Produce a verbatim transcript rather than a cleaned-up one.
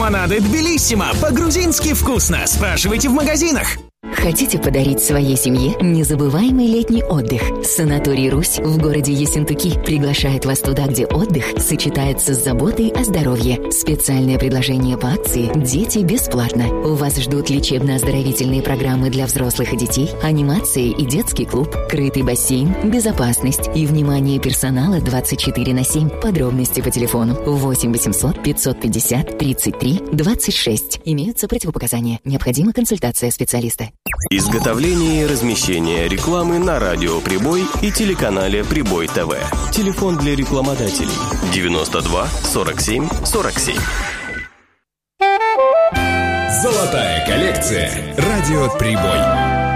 Лимонады Тбилиссимо. По-грузински вкусно. Спрашивайте в магазинах. Хотите подарить своей семье незабываемый летний отдых? Санаторий «Русь» в городе Ессентуки приглашает вас туда, где отдых сочетается с заботой о здоровье. Специальное предложение по акции «Дети бесплатно». У вас ждут лечебно-оздоровительные программы для взрослых и детей, анимация и детский клуб, крытый бассейн, безопасность и внимание персонала двадцать четыре на семь. Подробности по телефону восемь восемьсот пятьсот пятьдесят тридцать три двадцать шесть. Имеются противопоказания. Необходима консультация специалиста. Изготовление и размещение рекламы на радио «Прибой» и телеканале «Прибой ТВ». Телефон для рекламодателей девяносто два сорок семь сорок семь. Золотая коллекция. Радио «Прибой».